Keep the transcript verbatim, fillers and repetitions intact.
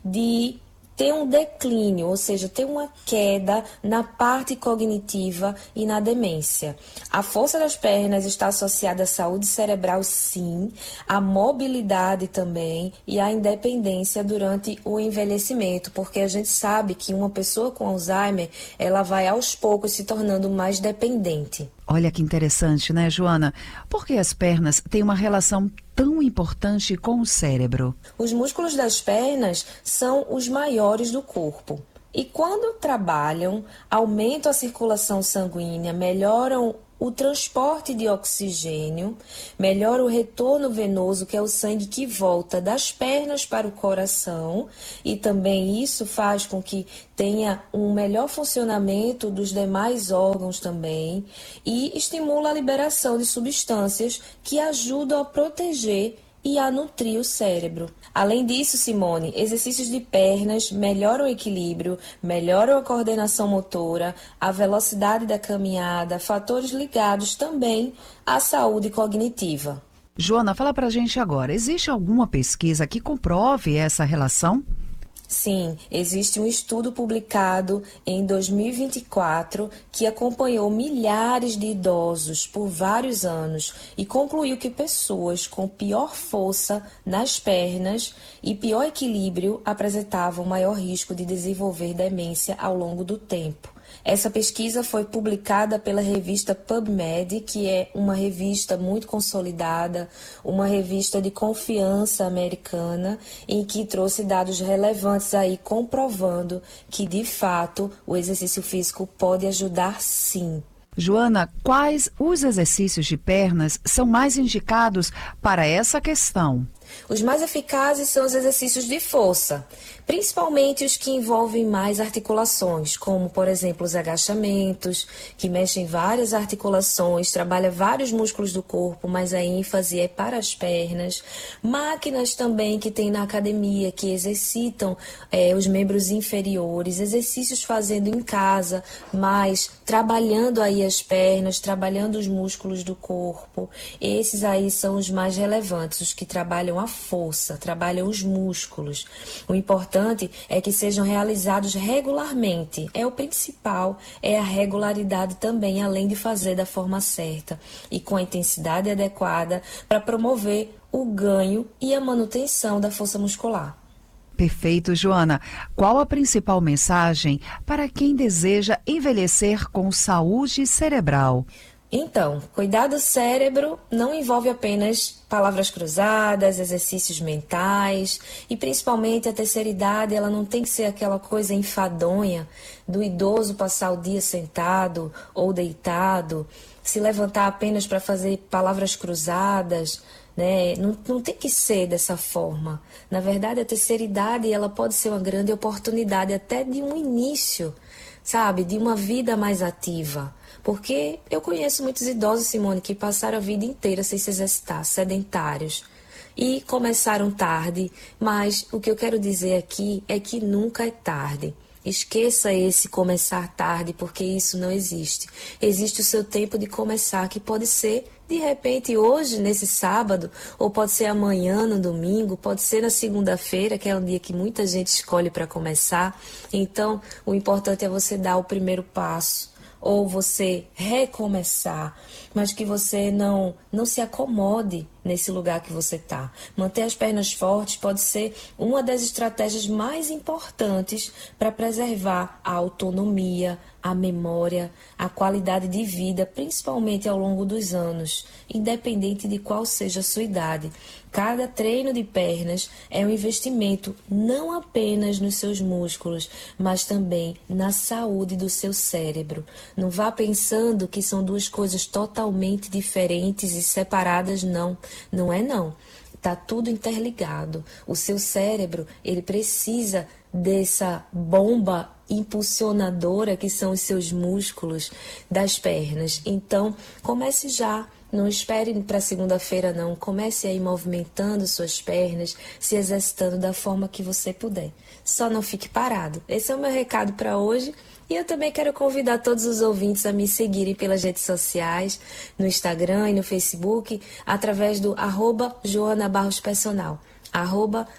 de ter um declínio, ou seja, ter uma queda na parte cognitiva e na demência. A força das pernas está associada à saúde cerebral, sim, à mobilidade também e à independência durante o envelhecimento, porque a gente sabe que uma pessoa com Alzheimer, ela vai aos poucos se tornando mais dependente. Olha que interessante, né, Joana? Por que as pernas têm uma relação tão importante com o cérebro? Os músculos das pernas são os maiores do corpo. E quando trabalham, aumentam a circulação sanguínea, melhoram o transporte de oxigênio, melhora o retorno venoso, que é o sangue que volta das pernas para o coração, e também isso faz com que tenha um melhor funcionamento dos demais órgãos também, e estimula a liberação de substâncias que ajudam a proteger e a nutrir o cérebro. Além disso, Simone, exercícios de pernas melhoram o equilíbrio, melhoram a coordenação motora, a velocidade da caminhada, fatores ligados também à saúde cognitiva. Joana, fala pra gente agora, existe alguma pesquisa que comprove essa relação? Sim, existe um estudo publicado em dois mil e vinte e quatro que acompanhou milhares de idosos por vários anos e concluiu que pessoas com pior força nas pernas e pior equilíbrio apresentavam maior risco de desenvolver demência ao longo do tempo. Essa pesquisa foi publicada pela revista PubMed, que é uma revista muito consolidada, uma revista de confiança americana, em que trouxe dados relevantes aí comprovando que, de fato, o exercício físico pode ajudar sim. Joana, quais os exercícios de pernas são mais indicados para essa questão? Os mais eficazes são os exercícios de força, principalmente os que envolvem mais articulações, como, por exemplo, os agachamentos, que mexem várias articulações, trabalha vários músculos do corpo, mas a ênfase é para as pernas. Máquinas também que tem na academia, que exercitam é, os membros inferiores, exercícios fazendo em casa, mas trabalhando aí as pernas, trabalhando os músculos do corpo. Esses aí são os mais relevantes, os que trabalham a força, trabalham os músculos. O importante é que sejam realizados regularmente. É o principal, é a regularidade também, além de fazer da forma certa e com a intensidade adequada para promover o ganho e a manutenção da força muscular. Perfeito, Joana. Qual a principal mensagem para quem deseja envelhecer com saúde cerebral? Então, cuidar do cérebro não envolve apenas palavras cruzadas, exercícios mentais e principalmente a terceira idade, ela não tem que ser aquela coisa enfadonha do idoso passar o dia sentado ou deitado, se levantar apenas para fazer palavras cruzadas, né? Não, não tem que ser dessa forma. Na verdade, a terceira idade ela pode ser uma grande oportunidade até de um início, sabe, de uma vida mais ativa. Porque eu conheço muitos idosos, Simone, que passaram a vida inteira sem se exercitar, sedentários. E começaram tarde, mas o que eu quero dizer aqui é que nunca é tarde. Esqueça esse começar tarde, porque isso não existe. Existe o seu tempo de começar, que pode ser, de repente, hoje, nesse sábado, ou pode ser amanhã, no domingo, pode ser na segunda-feira, que é um dia que muita gente escolhe para começar. Então, o importante é você dar o primeiro passo, ou você recomeçar, mas que você não, não se acomode nesse lugar que você está. Manter as pernas fortes pode ser uma das estratégias mais importantes para preservar a autonomia, a memória, a qualidade de vida, principalmente ao longo dos anos, independente de qual seja a sua idade. Cada treino de pernas é um investimento não apenas nos seus músculos, mas também na saúde do seu cérebro. Não vá pensando que são duas coisas totalmente diferentes e separadas, não. Não é não. Está tudo interligado. O seu cérebro, ele precisa dessa bomba impulsionadora que são os seus músculos das pernas. Então, comece já. Não espere para segunda-feira, não. Comece aí movimentando suas pernas, se exercitando da forma que você puder. Só não fique parado. Esse é o meu recado para hoje. E eu também quero convidar todos os ouvintes a me seguirem pelas redes sociais, no Instagram e no Facebook, através do arroba Joana Barros Personal. Arroba